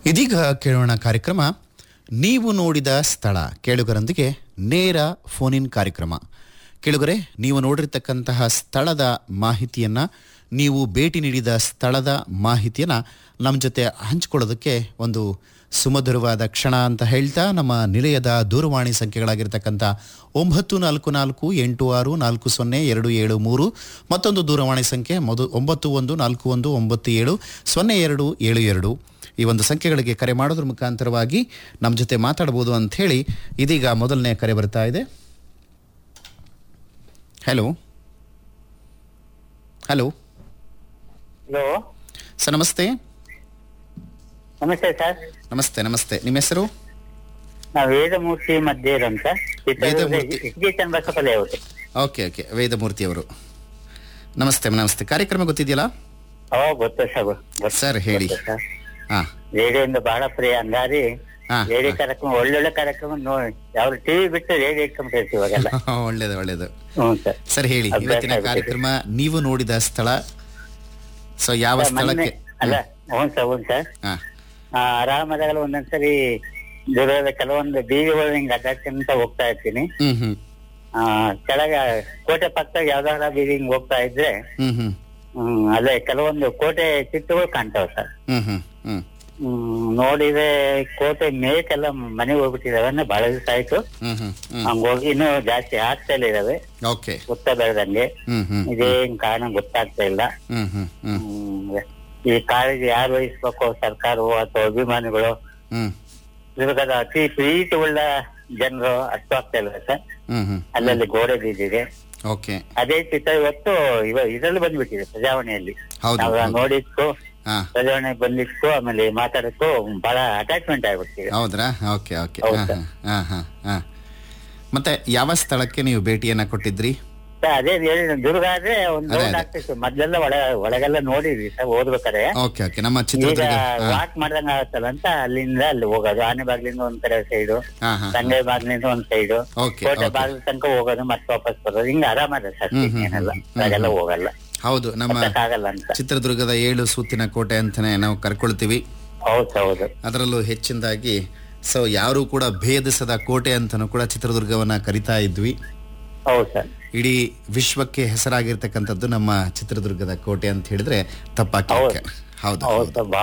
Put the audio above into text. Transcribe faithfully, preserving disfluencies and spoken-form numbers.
ಇದೀಗ ಕೇಳೋಣ ಕಾರ್ಯಕ್ರಮ ನೀವು ನೋಡಿದ ಸ್ಥಳ. ಕೇಳುಗರೊಂದಿಗೆ ನೇರ ಫೋನ್ ಇನ್ ಕಾರ್ಯಕ್ರಮ. ಕೇಳುಗರೆ, ನೀವು ನೋಡಿರ್ತಕ್ಕಂತಹ ಸ್ಥಳದ ಮಾಹಿತಿಯನ್ನು, ನೀವು ಭೇಟಿ ನೀಡಿದ ಸ್ಥಳದ ಮಾಹಿತಿಯನ್ನು ನಮ್ಮ ಜೊತೆ ಹಂಚಿಕೊಳ್ಳೋದಕ್ಕೆ ಒಂದು ಸುಮಧುರವಾದ ಕ್ಷಣ ಅಂತ ಹೇಳ್ತಾ ನಮ್ಮ ನಿಲಯದ ದೂರವಾಣಿ ಸಂಖ್ಯೆಗಳಾಗಿರ್ತಕ್ಕಂಥ ಒಂಬತ್ತು ನಾಲ್ಕು ನಾಲ್ಕು ಎಂಟು ಆರು ನಾಲ್ಕು ಸೊನ್ನೆ ಎರಡು ಏಳು ಮೂರು, ಮತ್ತೊಂದು ದೂರವಾಣಿ ಸಂಖ್ಯೆ ಮೊದ ಒಂಬತ್ತು ಒಂದು ನಾಲ್ಕು ಒಂದು ಒಂಬತ್ತು ಏಳು ಸೊನ್ನೆ ಎರಡು ಏಳು ಎರಡು, ಈ ಒಂದು ಸಂಖ್ಯೆಗಳಿಗೆ ಕರೆ ಮಾಡೋದ್ರ ಮುಖಾಂತರವಾಗಿ ನಮ್ಮ ಜೊತೆ ಮಾತಾಡ್ಬೋದು ಅಂಥೇಳಿ ಇದೀಗ ಮೊದಲನೇ ಕರೆ ಬರ್ತಾ ಇದೆ. ಹಲೋ ಹಲೋ ಹಲೋ ಸರ್, ನಮಸ್ತೆ. ನಮಸ್ತೆ ಸರ್. ನಮಸ್ತೆ ನಮಸ್ತೆ ನಿಮ್ಮ ಹೆಸರು? ನಾವು ವೇದಮೂರ್ತಿ ಮಧ್ಯೇರ್ ಅಂತ ವೇದಮೂರ್ತಿ. ಚನ್ನಬಸಪಲ್ಲಿ ಅವರು. ಓಕೆ ಓಕೆ ವೇದಮೂರ್ತಿ ಅವರು, ನಮಸ್ತೆ ನಮಸ್ತೆ. ಕಾರ್ಯಕ್ರಮ ಗೊತ್ತಿದೆಯಲ್ಲ? ಓ ಗೊತ್ತು ಸರ್. ಸರ್ ಹೇಳಿ. ಹಾ, ರೇಡಿಯೋಯಿಂದ ಬಹಳ ಪ್ರಿಯ ಹಂಗಾರಿ ಹಾ, ರೇಡಿಯೋ ಕಾರ್ಯಕ್ರಮ, ಒಳ್ಳೊಳ್ಳೆ ಕಾರ್ಯಕ್ರಮ ನೋಡಿ ಯಾವ ಟಿವಿ ಬಿಟ್ಟು ರೇಡಿಯೋ ಇಟ್ಕೊಂಡ್ಬಿಟ್ಟು ಇವಾಗೆಲ್ಲ. ಒಳ್ಳೇದು ಒಳ್ಳೇದು. ಹ್ಞೂ ಸರ್. ಸರ್ ಹೇಳಿ, ಅಭ್ಯಾಸ ಇವತ್ತಿನ ಆಗ್ಬಿಟ್ಟಿದೆ. ಕಾರ್ಯಕ್ರಮ ನೀವು ನೋಡಿದ ಸ್ಥಳ. ಸೊ ಯಾವ ಸರ್, ಮೊನ್ನೆ ಸ್ಥಳಕ್ಕೆ? ಅಲ್ಲ, ಹ್ಞೂ ಸರ್ ಹ್ಞೂ ಸರ್. ಹಾ, ಆರಾಮದಾಗಲ್ಲ ಒಂದೊಂದ್ಸರಿ ದೂರದ ಕೆಲವೊಂದು ಬೀದಿಗಳು ಹಿಂಗೆ ಅಡ್ಡಾಡ್ಕೊಂತ ಹೋಗ್ತಾ ಇರ್ತೀನಿ. ಹ್ಮ್ ಹ್ಮ್ ಆ ಕೆಳಗೆ ಕೋಟೆ ಪಕ್ಕದಾಗ ಯಾವ್ದಾರ ಬೀದಿ ಹಿಂಗ್ ಹೋಗ್ತಾ ಇದ್ರೆ ಹ್ಮ್ ಹ್ಮ್ ಹ್ಮ್ ಅಲ್ಲೇ ಕೆಲವೊಂದು ಕೋಟೆ ಚಿತ್ರಗಳು ಕಾಣ್ತಾವ ಸರ್. ಹ್ಮ್ ಹ್ಮ್ ಹ್ಮ್ ಹ್ಮ್ ನೋಡಿದ್ರೆ ಕೋಟೆ ಮೇಕೆಲ್ಲ ಮನೆಗೆ ಹೋಗ್ಬಿಟ್ಟಿದಾವೆ. ಬಹಳ ದಿವಸ ಆಯ್ತು ಹ್ಮ್ ಹ್ಮ್ ಹ್ಮ್ ಹಂಗ ಹೋಗಿ ಇನ್ನೂ ಜಾಸ್ತಿ ಆಗ್ತಾ ಇದಾವೆ. ಓಕೆ. ಗೊತ್ತಾ ಬೆಳೆದಂಗೆ ಹ್ಮ್ ಹ್ಮ್ ಇದೇನ್ ಕಾರಣ ಗೊತ್ತಾಗ್ತಾ ಇಲ್ಲ. ಹ್ಮ್ ಹ್ಮ್ ಹ್ಮ್ ಹ್ಮ್ ಈ ಕಾಳಜಿ ಯಾರು ವಹಿಸ್ಬೇಕು, ಸರ್ಕಾರವು ಅಥವಾ ಅಭಿಮಾನಿಗಳು, ಹ್ಮ್ ಇವಾಗ ಅತಿ ಪ್ರೀತಿ ಉಳ್ಳ ಜನರು ಅಷ್ಟು ಆಗ್ತಾ ಇಲ್ಲ ಸರ್. ಹ್ಮ್ ಹ್ಮ್ ಅಲ್ಲಲ್ಲಿ ಗೋಡೆ ಬಿದ್ದಿದೆ. ಓಕೆ. ಅದೇ ಚಿತ್ರ ಇವತ್ತು ಇವ ಇದ್ರಲ್ಲಿ ಬಂದ್ಬಿಟ್ಟಿದೆ ಪ್ರಜಾವಾಣಿಯಲ್ಲಿ. ಹೌದು, ನಾವು ಹೌದು. ನೋಡಿದ್ಕು ಹಾ, ಪ್ರಜಾವಾಣಿ ಬಂದಿತ್ತು, ಆಮೇಲೆ ಮಾತಾಡಕ್ಕೂ ಬಹಳ ಅಟ್ಯಾಚ್ಮೆಂಟ್ ಆಗ್ಬಿಡ್ತಿದೆ. ಹೌದ್ರಾ? Okay okay. ಹೌದು ಹಾ ಸರ್. ಹಾ ಹಾ ಹಾ. ಮತ್ತೆ ಯಾವ ಸ್ಥಳಕ್ಕೆ ನೀವು ಭೇಟಿಯನ್ನ ಕೊಟ್ಟಿದ್ರಿ? ಸರ್, ಅದೇ ಹೇಳಿ ದುರ್ಗ ಆದ್ರೆ ಒಂದು ಅದೇ, ರೌಂಡ್ ಅದೇ. ಆಗ್ತಿತ್ತು. ಮೊದ್ಲೆಲ್ಲ ಒಳ ಒಳಗೆಲ್ಲ ನೋಡಿದ್ವಿ ಸರ್ ಓದ್ಬೇಕಾರೆ. Okay okay. ನಮ್ಮ ಈಗ ಚಿತ್ರದುರ್ಗ. ಹಾ ವಾಕ್ ಮಾಡ್ದಂಗ ಆಗತ್ತಲ್ಲ ಅಂತ ಅಲ್ಲಿಂದ ಅಲ್ಲಿ ಹೋಗೋದು. ಆನೆ ಬಾಗ್ಲಿಂದ ಒಂದ್ ಕಡೆ ಸೈಡು, ಹಾ ಹಾ. ಸಂಗೈ ಬಾಗ್ಲಿಂದ ಒಂದ್ ಸೈಡು, ಓಕೆ ಕೋಟೆ ಓಕೆ. ಬಾಗ್ಲ ತನಕ ಹೋಗೋದು, ಮತ್ತೆ ವಾಪಸ್ ಬರೋದು. ಹಿಂಗ ಆರಾಮದ ಸರ್. ಹ್ಮ್, ಹ್ಮ್, ಏನೆಲ್ಲ ಹ್ಮ್, ಹಾಗೆಲ್ಲ ಹ್ಮ್. ಹೋಗಲ್ಲ, ಹೌದು, ನಮ್ಮ ಆಗಲ್ಲ ಅಂತ. ಚಿತ್ರದುರ್ಗದ ಏಳು ಸೂತಿನ ಕೋಟೆ ಅಂತಾನೆ ನಾವು ಕರ್ಕೊಳ್ತೀವಿ. ಹೌದು ಹೌದು. ಅದರಲ್ಲೂ ಹೆಚ್ಚಿನದಾಗಿ ಸೊ ಯಾರು ಕೂಡ ಭೇದಿಸದ ಕೋಟೆ ಅಂತಾನೂ ಕೂಡ ಚಿತ್ರದುರ್ಗವನ್ನ ಕರಿತಾ ಇದ್ವಿ. ಹೌದು ಸರ್. ಇಡೀ ವಿಶ್ವಕ್ಕೆ ಹೆಸರಾಗಿರ್ತಕ್ಕಂಥದ್ದು ನಮ್ಮ ಚಿತ್ರದುರ್ಗದ ಕೋಟೆ ಅಂತ ಹೇಳಿದ್ರೆ ತಪ್ಪಾಗ್ಲಿಕ್ಕೆ. ಹೌದು ಹೌದು ಹೌದು. ಸರ್.